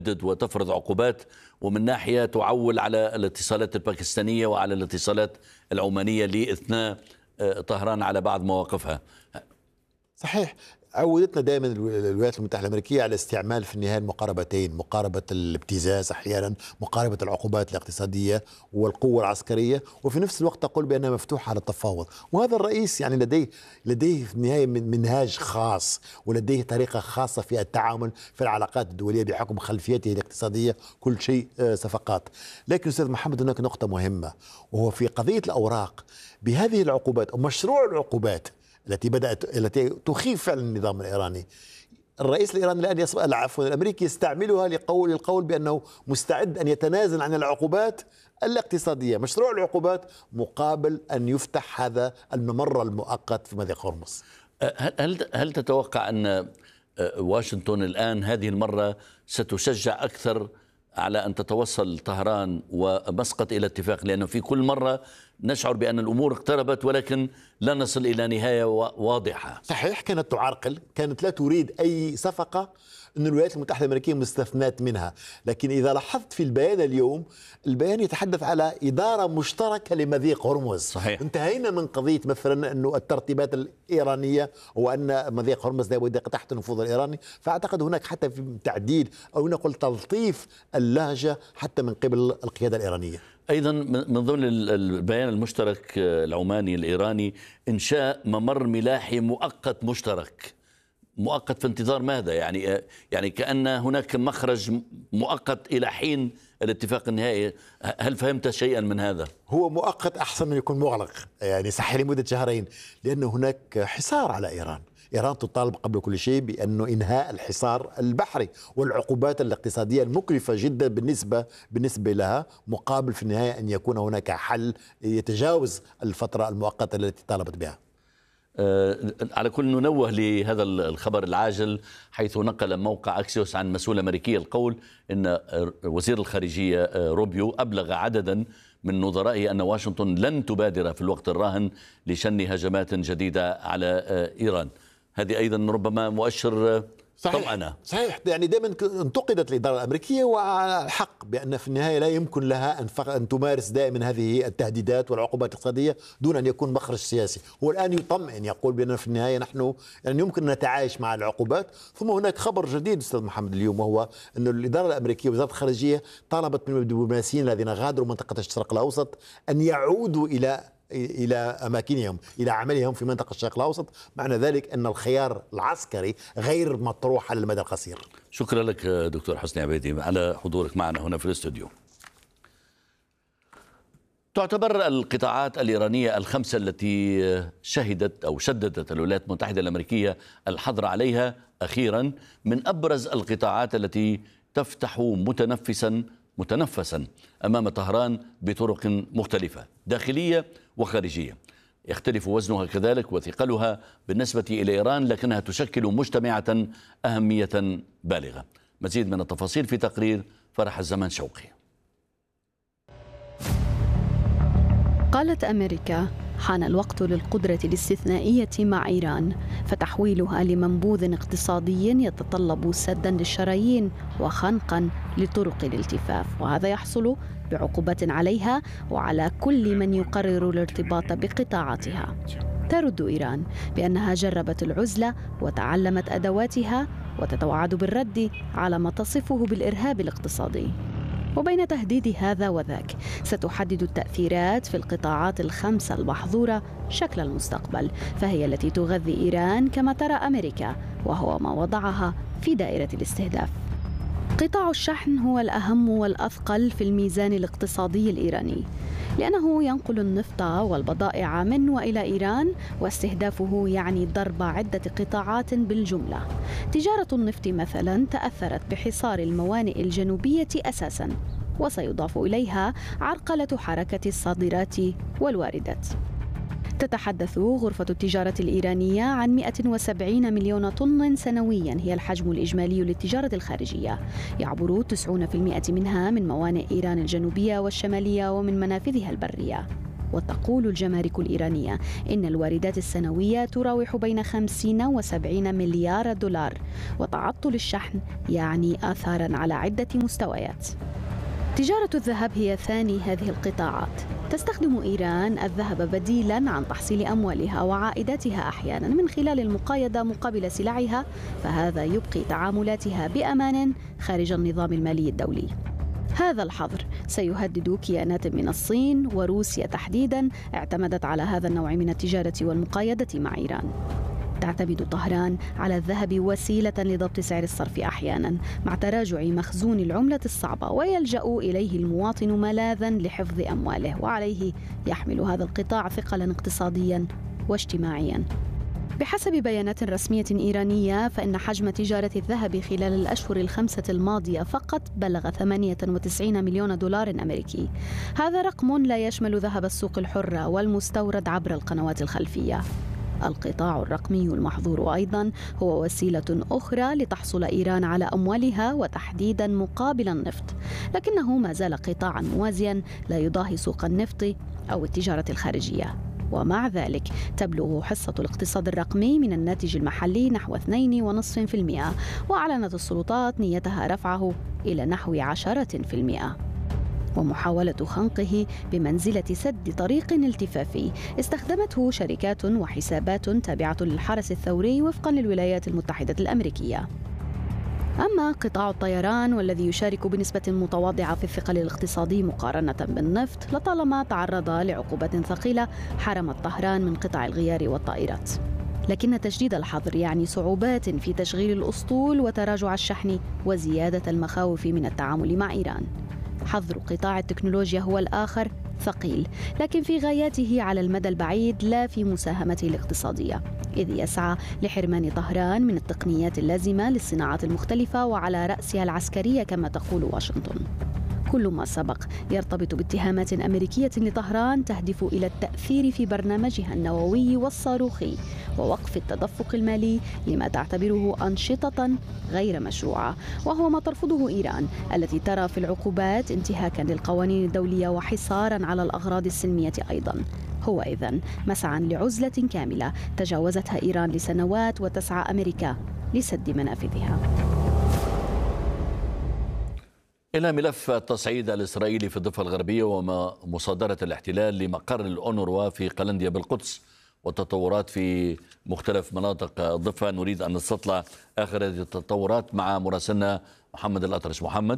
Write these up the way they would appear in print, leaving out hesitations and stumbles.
وتفرض عقوبات، ومن ناحية تعول على الاتصالات الباكستانية وعلى الاتصالات العمانية لإثناء طهران على بعض مواقفها. صحيح. عودتنا دائما الولايات المتحدة الأمريكية على استعمال في النهاية المقاربتين، مقاربة الابتزاز أحيانا، مقاربة العقوبات الاقتصادية والقوة العسكرية، وفي نفس الوقت تقول بأنها مفتوحة على التفاوض. وهذا الرئيس يعني لديه في النهاية منهاج خاص، ولديه طريقة خاصة في التعامل في العلاقات الدولية بحكم خلفيته الاقتصادية، كل شيء صفقات. لكن أستاذ محمد هناك نقطة مهمة، وهو في قضية الأوراق بهذه العقوبات أو مشروع العقوبات التي تخيف فعلا النظام الإيراني. الرئيس الإيراني الآن الأمريكي يستعملها للقول بأنه مستعد أن يتنازل عن العقوبات الاقتصادية، مشروع العقوبات، مقابل أن يفتح هذا الممر المؤقت في مضيق هرمز. هل تتوقع أن واشنطن الآن هذه المرة ستشجع أكثر على أن تتوصل طهران ومسقط إلى اتفاق؟ لأنه في كل مرة نشعر بأن الأمور اقتربت ولكن لا نصل إلى نهاية واضحة. صحيح، كانت تعرقل، كانت لا تريد أي صفقة أن الولايات المتحدة الأمريكية مستثنات منها. لكن إذا لاحظت في البيان اليوم، البيان يتحدث على إدارة مشتركة لمضيق هرمز. صحيح. انتهينا من قضية مثلا أنه الترتيبات الإيرانية وأن مضيق هرمز لا يبقى تحت النفوذ الإيراني. فأعتقد هناك حتى في تعديل أو نقول تلطيف اللهجة حتى من قبل القيادة الإيرانية. أيضا من ضمن البيان المشترك العماني الإيراني إنشاء ممر ملاحي مؤقت مشترك. مؤقت في انتظار ماذا؟ يعني كأن هناك مخرج مؤقت إلى حين الاتفاق النهائي. هل فهمت شيئا من هذا؟ هو مؤقت أحسن من يكون مغلق، يعني صحيح لمدة شهرين، لأنه هناك حصار على إيران. إيران تطالب قبل كل شيء بأنه إنهاء الحصار البحري والعقوبات الاقتصادية المكلفة جدا بالنسبة لها، مقابل في النهاية أن يكون هناك حل يتجاوز الفترة المؤقتة التي طالبت بها. على كل ننوه لهذا الخبر العاجل، حيث نقل موقع أكسيوس عن مسؤول أمريكي القول إن وزير الخارجية روبيو أبلغ عددا من نظرائه أن واشنطن لن تبادر في الوقت الراهن لشن هجمات جديدة على إيران. هذه أيضا ربما مؤشر طمأنة. صحيح، يعني دائما انتقدت الإدارة الأمريكية وعلى الحق بأن في النهاية لا يمكن لها أن تمارس دائما هذه التهديدات والعقوبات الاقتصادية دون أن يكون مخرج سياسي. هو الآن يطمئن، يقول بأن في النهاية نحن يعني يمكن أن نتعايش مع العقوبات. ثم هناك خبر جديد أستاذ محمد اليوم، وهو أن الإدارة الأمريكية وزارة الخارجية طالبت من الدبلوماسيين الذين غادروا منطقة الشرق الأوسط أن يعودوا إلى أماكنهم، إلى عملهم في منطقة الشرق الأوسط. معنى ذلك أن الخيار العسكري غير مطروح على المدى القصير. شكرا لك دكتور حسني عبيدي على حضورك معنا هنا في الاستوديو. تعتبر القطاعات الإيرانية الخمسة التي شهدت أو شددت الولايات المتحدة الأمريكية الحظر عليها أخيرا من أبرز القطاعات التي تفتح متنفسا أمام طهران بطرق مختلفة داخلية وخارجية. يختلف وزنها كذلك وثقلها بالنسبة إلى إيران، لكنها تشكل مجتمعة أهمية بالغة. مزيد من التفاصيل في تقرير فرح الزمان شوقي. قالت أمريكا: حان الوقت للقدرة الاستثنائية مع إيران، فتحويلها لمنبوذ اقتصادي يتطلب سدا للشرايين وخنقا لطرق الالتفاف، وهذا يحصل بعقوبات عليها وعلى كل من يقرر الارتباط بقطاعاتها. ترد إيران بأنها جربت العزلة وتعلمت أدواتها، وتتوعد بالرد على ما تصفه بالإرهاب الاقتصادي. وبين تهديد هذا وذاك، ستحدد التأثيرات في القطاعات الخمسة المحظورة شكل المستقبل، فهي التي تغذي إيران كما ترى أمريكا، وهو ما وضعها في دائرة الاستهداف. قطاع الشحن هو الأهم والأثقل في الميزان الاقتصادي الإيراني، لأنه ينقل النفط والبضائع من وإلى إيران، واستهدافه يعني ضرب عدة قطاعات بالجملة. تجارة النفط مثلا تأثرت بحصار الموانئ الجنوبية أساسا، وسيضاف إليها عرقلة حركة الصادرات والواردات. تتحدث غرفة التجارة الإيرانية عن 170 مليون طن سنويا هي الحجم الإجمالي للتجارة الخارجية، يعبر 90% منها من موانئ إيران الجنوبية والشمالية ومن منافذها البرية. وتقول الجمارك الإيرانية إن الواردات السنوية تراوح بين 50 و70 مليار دولار، وتعطل الشحن يعني آثاراً على عدة مستويات. تجارة الذهب هي ثاني هذه القطاعات. تستخدم إيران الذهب بديلاً عن تحصيل أموالها وعائداتها أحياناً من خلال المقايضة مقابل سلعها، فهذا يبقي تعاملاتها بأمان خارج النظام المالي الدولي. هذا الحظر سيهدد كيانات من الصين وروسيا تحديداً اعتمدت على هذا النوع من التجارة والمقايضة مع إيران. تعتمد طهران على الذهب وسيلة لضبط سعر الصرف أحياناً مع تراجع مخزون العملة الصعبة، ويلجأ إليه المواطن ملاذاً لحفظ أمواله، وعليه يحمل هذا القطاع ثقلاً اقتصادياً واجتماعياً. بحسب بيانات رسمية إيرانية فإن حجم تجارة الذهب خلال الأشهر ال5 الماضية فقط بلغ 98 مليون دولار أمريكي. هذا رقم لا يشمل ذهب السوق الحرة والمستورد عبر القنوات الخلفية. القطاع الرقمي المحظور أيضاً هو وسيلة أخرى لتحصل إيران على أموالها وتحديداً مقابل النفط، لكنه ما زال قطاعاً موازياً لا يضاهي سوق النفط أو التجارة الخارجية. ومع ذلك تبلغ حصة الاقتصاد الرقمي من الناتج المحلي نحو 2.5%، وأعلنت السلطات نيتها رفعه إلى نحو 10%. ومحاولة خنقه بمنزلة سد طريق التفافي استخدمته شركات وحسابات تابعة للحرس الثوري وفقا للولايات المتحدة الأمريكية. أما قطاع الطيران والذي يشارك بنسبة متواضعة في الثقل الاقتصادي مقارنة بالنفط لطالما تعرض لعقوبات ثقيلة حرمت طهران من قطع الغيار والطائرات. لكن تجديد الحظر يعني صعوبات في تشغيل الأسطول وتراجع الشحن وزيادة المخاوف من التعامل مع إيران. حظر قطاع التكنولوجيا هو الآخر ثقيل، لكن في غاياته على المدى البعيد لا في مساهمته الاقتصادية، إذ يسعى لحرمان طهران من التقنيات اللازمة للصناعات المختلفة وعلى رأسها العسكرية كما تقول واشنطن. كل ما سبق يرتبط باتهامات أمريكية لطهران تهدف إلى التأثير في برنامجها النووي والصاروخي ووقف التدفق المالي لما تعتبره أنشطة غير مشروعة، وهو ما ترفضه إيران التي ترى في العقوبات انتهاكا للقوانين الدولية وحصارا على الأغراض السلمية أيضا. هو إذن مسعى لعزلة كاملة تجاوزتها إيران لسنوات وتسعى أمريكا لسد منافذها. إلى ملف التصعيد الإسرائيلي في الضفة الغربية ومصادرة الاحتلال لمقر الأونروا في قلنديا بالقدس والتطورات في مختلف مناطق الضفة. نريد أن نستطلع آخر هذه التطورات مع مراسلنا محمد الأطرش. محمد.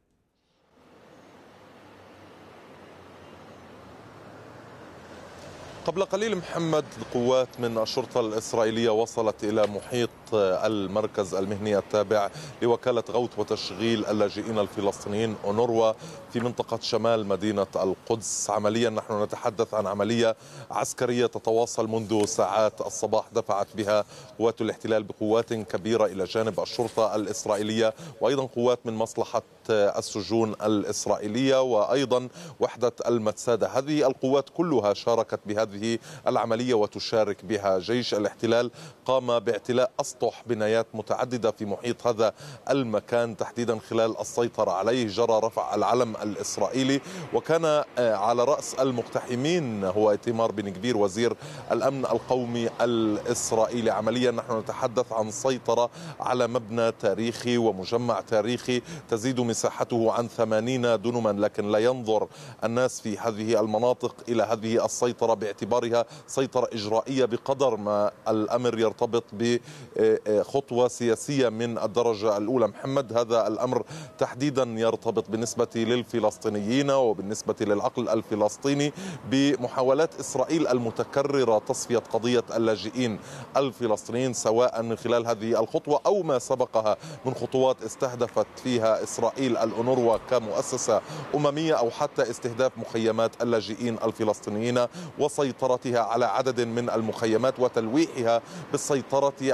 قبل قليل محمد، قوات من الشرطة الإسرائيلية وصلت إلى محيط المركز المهني التابع لوكالة غوث وتشغيل اللاجئين الفلسطينيين أونروا في منطقة شمال مدينة القدس. عمليا نحن نتحدث عن عملية عسكرية تتواصل منذ ساعات الصباح دفعت بها قوات الاحتلال بقوات كبيرة إلى جانب الشرطة الإسرائيلية وأيضا قوات من مصلحة السجون الإسرائيلية وأيضا وحدة المتسادة. هذه القوات كلها شاركت بهذه العملية وتشارك بها. جيش الاحتلال قام باعتلاء أسطح بنايات متعددة في محيط هذا المكان تحديدا خلال السيطرة عليه. جرى رفع العلم الإسرائيلي وكان على رأس المقتحمين هو إيتمار بن كبير وزير الأمن القومي الإسرائيلي. عمليا نحن نتحدث عن سيطرة على مبنى تاريخي ومجمع تاريخي تزيد مساحته عن 80 دنما، لكن لا ينظر الناس في هذه المناطق إلى هذه السيطرة باعتبارها سيطرة إجرائية بقدر ما الأمر يرتبط بخطوة سياسية من الدرجة الأولى. محمد، هذا الأمر تحديدا يرتبط بالنسبة للفلسطينيين وبالنسبة للعقل الفلسطيني بمحاولات إسرائيل المتكررة تصفية قضية اللاجئين الفلسطينيين سواء من خلال هذه الخطوة أو ما سبقها من خطوات استهدفت فيها إسرائيل الأونروا كمؤسسة أممية أو حتى استهداف مخيمات اللاجئين الفلسطينيين وسيطرتها على عدد من المخيمات وتلويحها بالسيطرة على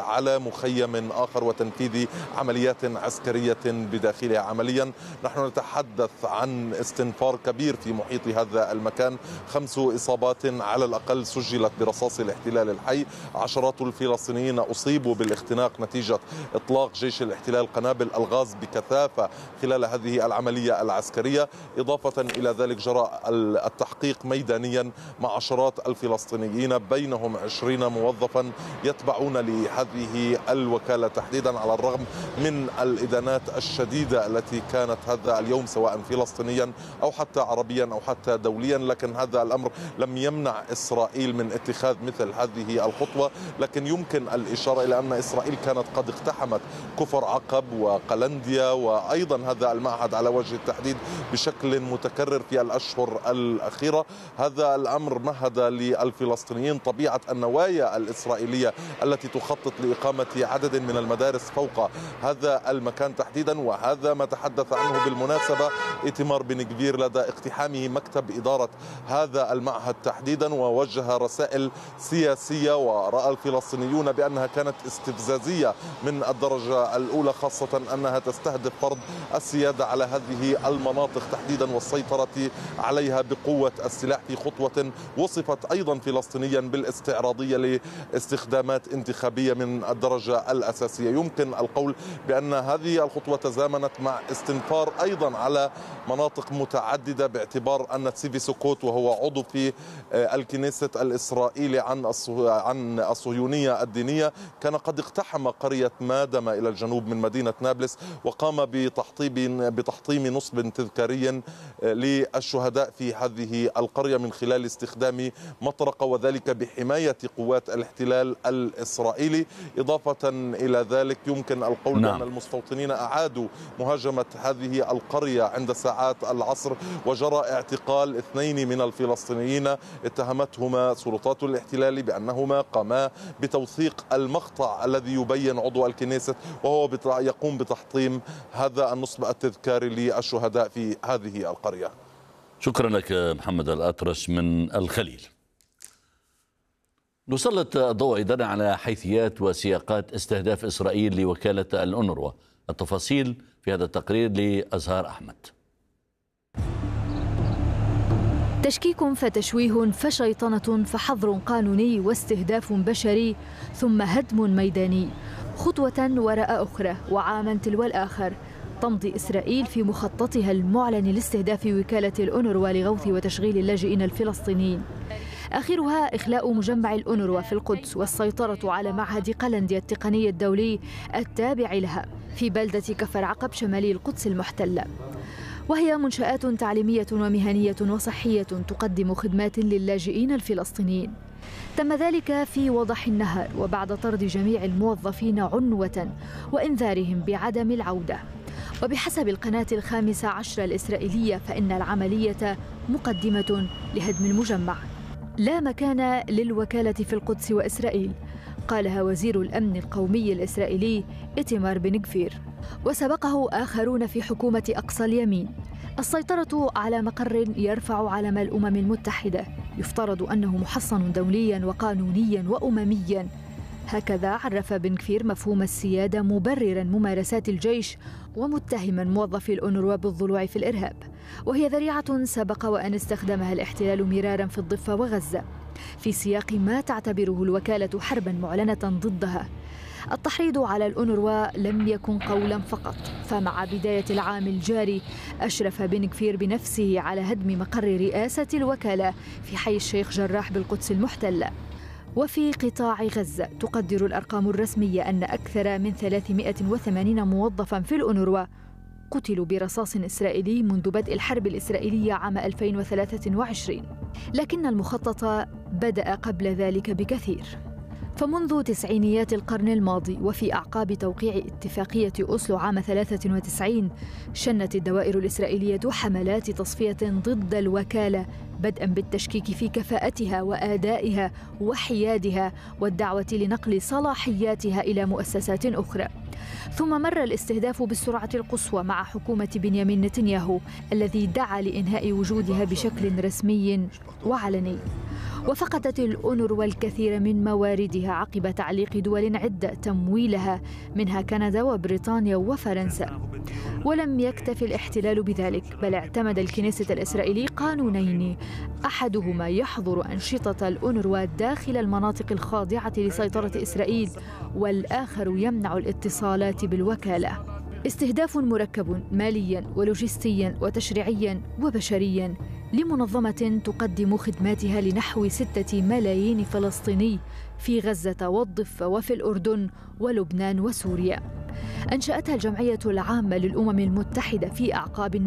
مخيم آخر وتنفيذ عمليات عسكرية بداخلها. عمليا نحن نتحدث عن استنفار كبير في محيط هذا المكان، 5 إصابات على الأقل سجلت برصاص الاحتلال الحي، عشرات الفلسطينيين أصيبوا بالاختناق نتيجة إطلاق جيش الاحتلال قنابل الغاز بكثافة خلال هذه العملية العسكرية. إضافة إلى ذلك جرى التحقيق ميدانيا مع عشرات الفلسطينيين بينهم 20 موظفا يتبعون لهذه الوكالة تحديدا، على الرغم من الإدانات الشديدة التي كانت هذا اليوم سواء فلسطينيا أو حتى عربيا أو حتى دوليا. لكن هذا الأمر لم يمنع إسرائيل من اتخاذ مثل هذه الخطوة، لكن يمكن الإشارة إلى أن إسرائيل كانت قد اقتحمت كفر عقب وقلنديا وأيضا هذا المعهد على وجه التحديد بشكل متكرر في الأشهر الأخيرة. هذا الأمر مهد للفلسطينيين طبيعة النوايا الإسرائيلية التي تخطط لإقامة عدد من المدارس فوق هذا المكان تحديدا. وهذا ما تحدث عنه بالمناسبة إيتمار بن غفير لدى اقتحامه مكتب إدارة هذا المعهد تحديدا، ووجه رسائل سياسية ورأى الفلسطينيون بأنها كانت استفزازية من الدرجة الأولى، خاصة أنها تستهدف فرض السيادة على هذه المناطق تحديدا والسيطرة عليها بقوة السلاح، في خطوة وصفت أيضا فلسطينيا بالاستعراضية لاستخدامات انتخابية من الدرجة الأساسية. يمكن القول بأن هذه الخطوة تزامنت مع استنفار أيضا على مناطق متعددة، باعتبار أن تسيفي سكوت وهو عضو في الكنيسة الإسرائيلي عن الصهيونية الدينية كان قد اقتحم قرية مادمة إلى الجنوب من مدينة نابلس وقام بتحطيم نصب تذكاري للشهداء في هذه القرية من خلال استخدام مطرقة، وذلك بحماية قوات الاحتلال الإسرائيلي. إضافة إلى ذلك يمكن القول بأن المستوطنين أعادوا مهاجمة هذه القرية عند ساعات العصر، وجرى اعتقال 2 من الفلسطينيين اتهمتهما سلطات الاحتلال بأنهما قاما بتوثيق المقطع الذي يبين عضو الكنيسة وهو يقوم بتحطيم هذا النصب التذكاري للشهداء في هذه القرية. شكرا لك محمد الأطرش من الخليل. نسلط الضوء أيضا على حيثيات وسياقات استهداف إسرائيل لوكالة الأونروا. التفاصيل في هذا التقرير لأزهار أحمد. تشكيك فتشويه فشيطنة فحظر قانوني واستهداف بشري ثم هدم ميداني، خطوة وراء أخرى وعاما تلو الآخر تمضي إسرائيل في مخططها المعلن لاستهداف وكالة الأونروا لغوث وتشغيل اللاجئين الفلسطينيين. آخرها إخلاء مجمع الأونروا في القدس والسيطرة على معهد قلنديا التقني الدولي التابع لها في بلدة كفر عقب شمالي القدس المحتلة، وهي منشآت تعليمية ومهنية وصحية تقدم خدمات للاجئين الفلسطينيين. تم ذلك في وضح النهار وبعد طرد جميع الموظفين عنوة وإنذارهم بعدم العودة. وبحسب القناة 15 الإسرائيلية فإن العملية مقدمة لهدم المجمع. لا مكان للوكالة في القدس وإسرائيل، قالها وزير الأمن القومي الإسرائيلي إيتمار بن غفير، وسبقه آخرون في حكومة أقصى اليمين. السيطرة على مقر يرفع علم الأمم المتحدة يفترض أنه محصن دوليا وقانونيا وأمميا، هكذا عرف بن غفير مفهوم السيادة، مبررا ممارسات الجيش ومتهما موظفي الأونروا بالضلوع في الإرهاب، وهي ذريعة سبق وأن استخدمها الاحتلال مرارا في الضفة وغزة في سياق ما تعتبره الوكالة حربا معلنة ضدها. التحريض على الأونروا لم يكن قولا فقط، فمع بداية العام الجاري أشرف بن غفير بنفسه على هدم مقر رئاسة الوكالة في حي الشيخ جراح بالقدس المحتلة. وفي قطاع غزة تقدر الأرقام الرسمية أن أكثر من 380 موظفا في الأونروا قتلوا برصاص إسرائيلي منذ بدء الحرب الإسرائيلية عام 2023، لكن المخطط بدأ قبل ذلك بكثير. فمنذ تسعينيات القرن الماضي وفي أعقاب توقيع اتفاقية أوسلو عام 93 شنت الدوائر الإسرائيلية حملات تصفية ضد الوكالة، بدءا بالتشكيك في كفاءتها وآدائها وحيادها والدعوة لنقل صلاحياتها إلى مؤسسات أخرى. ثم مر الاستهداف بالسرعة القصوى مع حكومة بنيامين نتنياهو الذي دعا لإنهاء وجودها بشكل رسمي وعلني. وفقدت الأونروا الكثير من مواردها عقب تعليق دول عدة تمويلها منها كندا وبريطانيا وفرنسا. ولم يكتف الاحتلال بذلك، بل اعتمد الكنيست الإسرائيلي قانونين، أحدهما يحظر أنشطة الأونروا داخل المناطق الخاضعة لسيطرة إسرائيل، والآخر يمنع الاتصالات بالوكالة. استهداف مركب مالياً ولوجستياً وتشريعياً وبشرياً لمنظمة تقدم خدماتها لنحو 6 ملايين فلسطيني في غزة والضفة وفي الأردن ولبنان وسوريا. أنشأتها الجمعية العامة للأمم المتحدة في أعقاب